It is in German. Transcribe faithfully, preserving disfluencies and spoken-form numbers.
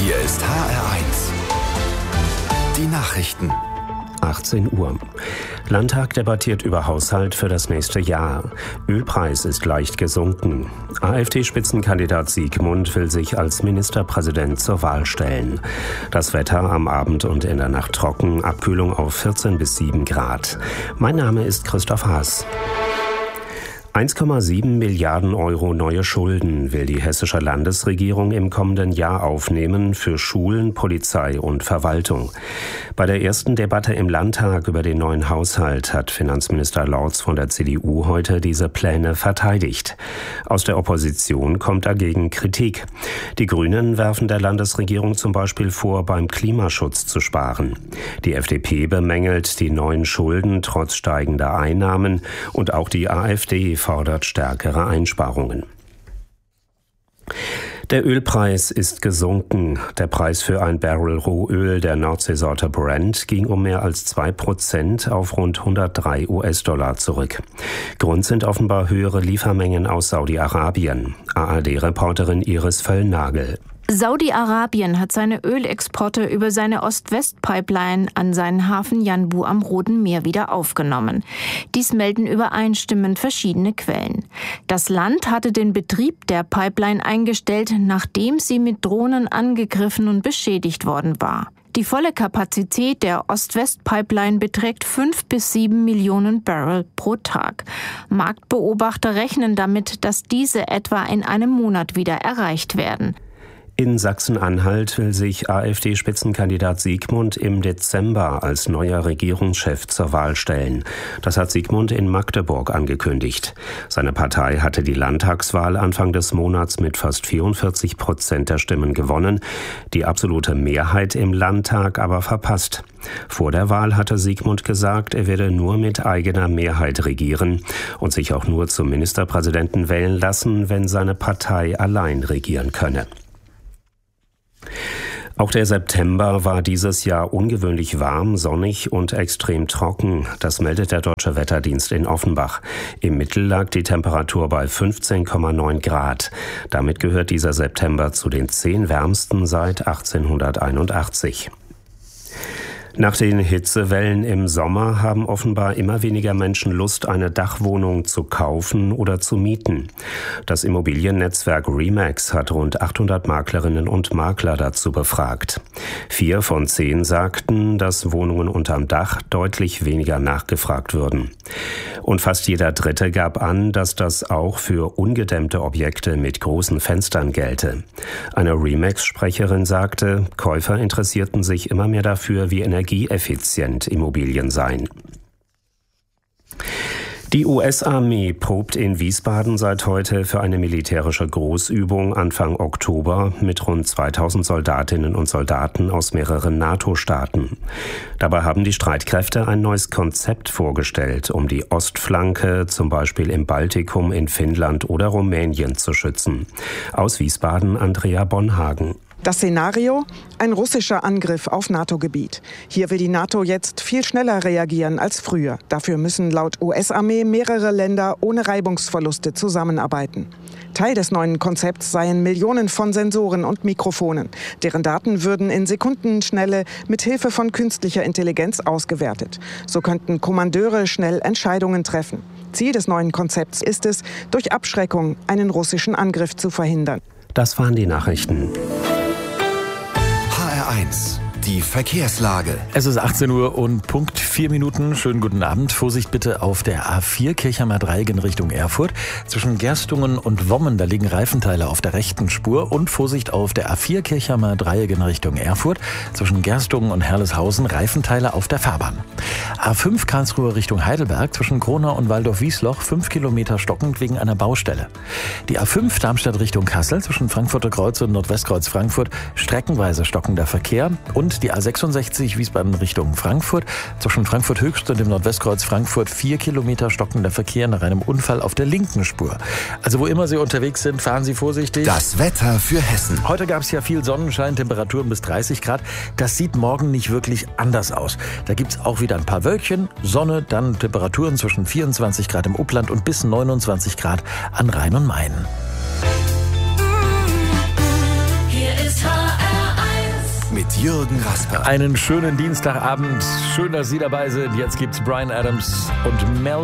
Hier ist H R eins. Die Nachrichten. achtzehn Uhr. Landtag debattiert über Haushalt für das nächste Jahr. Ölpreis ist leicht gesunken. AfD-Spitzenkandidat Siegmund will sich als Ministerpräsident zur Wahl stellen. Das Wetter am Abend und in der Nacht trocken, Abkühlung auf vierzehn bis sieben Grad. Mein Name ist Christoph Haas. eins Komma sieben Milliarden Euro neue Schulden will die hessische Landesregierung im kommenden Jahr aufnehmen für Schulen, Polizei und Verwaltung. Bei der ersten Debatte im Landtag über den neuen Haushalt hat Finanzminister Lorz von der C D U heute diese Pläne verteidigt. Aus der Opposition kommt dagegen Kritik. Die Grünen werfen der Landesregierung zum Beispiel vor, beim Klimaschutz zu sparen. Die F D P bemängelt die neuen Schulden trotz steigender Einnahmen und auch die AfD fordert stärkere Einsparungen. Der Ölpreis ist gesunken. Der Preis für ein Barrel Rohöl der Nordseesorte Brent ging um mehr als zwei Prozent auf rund hundertdrei US-Dollar zurück. Grund sind offenbar höhere Liefermengen aus Saudi-Arabien. A R D-Reporterin Iris Völlnagel. Saudi-Arabien hat seine Ölexporte über seine Ost-West-Pipeline an seinen Hafen Yanbu am Roten Meer wieder aufgenommen. Dies melden übereinstimmend verschiedene Quellen. Das Land hatte den Betrieb der Pipeline eingestellt, nachdem sie mit Drohnen angegriffen und beschädigt worden war. Die volle Kapazität der Ost-West-Pipeline beträgt fünf bis sieben Millionen Barrel pro Tag. Marktbeobachter rechnen damit, dass diese etwa in einem Monat wieder erreicht werden. In Sachsen-Anhalt will sich AfD-Spitzenkandidat Siegmund im Dezember als neuer Regierungschef zur Wahl stellen. Das hat Siegmund in Magdeburg angekündigt. Seine Partei hatte die Landtagswahl Anfang des Monats mit fast vierundvierzig Prozent der Stimmen gewonnen, die absolute Mehrheit im Landtag aber verpasst. Vor der Wahl hatte Siegmund gesagt, er werde nur mit eigener Mehrheit regieren und sich auch nur zum Ministerpräsidenten wählen lassen, wenn seine Partei allein regieren könne. Auch der September war dieses Jahr ungewöhnlich warm, sonnig und extrem trocken. Das meldet der Deutsche Wetterdienst in Offenbach. Im Mittel lag die Temperatur bei fünfzehn Komma neun Grad. Damit gehört dieser September zu den zehn wärmsten seit achtzehnhunderteinundachtzig. Nach den Hitzewellen im Sommer haben offenbar immer weniger Menschen Lust, eine Dachwohnung zu kaufen oder zu mieten. Das Immobiliennetzwerk Remax hat rund achthundert Maklerinnen und Makler dazu befragt. Vier von zehn sagten, dass Wohnungen unterm Dach deutlich weniger nachgefragt würden. Und fast jeder Dritte gab an, dass das auch für ungedämmte Objekte mit großen Fenstern gelte. Eine Remax-Sprecherin sagte, Käufer interessierten sich immer mehr dafür, wie energieeffizient Immobilien seien. Die U S-Armee probt in Wiesbaden seit heute für eine militärische Großübung Anfang Oktober mit rund zweitausend Soldatinnen und Soldaten aus mehreren NATO-Staaten. Dabei haben die Streitkräfte ein neues Konzept vorgestellt, um die Ostflanke, zum Beispiel im Baltikum, in Finnland oder Rumänien, zu schützen. Aus Wiesbaden Andrea Bonhagen. Das Szenario? Ein russischer Angriff auf NATO-Gebiet. Hier will die NATO jetzt viel schneller reagieren als früher. Dafür müssen laut U S-Armee mehrere Länder ohne Reibungsverluste zusammenarbeiten. Teil des neuen Konzepts seien Millionen von Sensoren und Mikrofonen. Deren Daten würden in Sekundenschnelle mit Hilfe von künstlicher Intelligenz ausgewertet. So könnten Kommandeure schnell Entscheidungen treffen. Ziel des neuen Konzepts ist es, durch Abschreckung einen russischen Angriff zu verhindern. Das waren die Nachrichten. H R eins. Die Verkehrslage. Es ist achtzehn Uhr und Punkt vier Minuten. Schönen guten Abend. Vorsicht bitte auf der A vier Kirchheimer Dreieck in Richtung Erfurt. Zwischen Gerstungen und Wommen, da liegen Reifenteile auf der rechten Spur. Und Vorsicht auf der A vier Kirchheimer Dreieck in Richtung Erfurt. Zwischen Gerstungen und Herleshausen Reifenteile auf der Fahrbahn. A fünf Karlsruhe Richtung Heidelberg. Zwischen Kronau und Waldorf-Wiesloch fünf Kilometer stockend wegen einer Baustelle. Die A fünf Darmstadt Richtung Kassel. Zwischen Frankfurter Kreuz und Nordwestkreuz Frankfurt streckenweise stockender Verkehr. Und die A sechsundsechzig Wiesbaden Richtung Frankfurt. Zwischen Frankfurt Höchst und dem Nordwestkreuz Frankfurt vier Kilometer stockender Verkehr nach einem Unfall auf der linken Spur. Also wo immer Sie unterwegs sind, fahren Sie vorsichtig. Das Wetter für Hessen. Heute gab es ja viel Sonnenschein, Temperaturen bis dreißig Grad. Das sieht morgen nicht wirklich anders aus. Da gibt es auch wieder ein paar Wölkchen, Sonne, dann Temperaturen zwischen vierundzwanzig Grad im Upland und bis neunundzwanzig Grad an Rhein und Main. Hier ist H R eins. Jürgen Rasper. Einen schönen Dienstagabend. Schön, dass Sie dabei sind. Jetzt gibt's Bryan Adams und Mel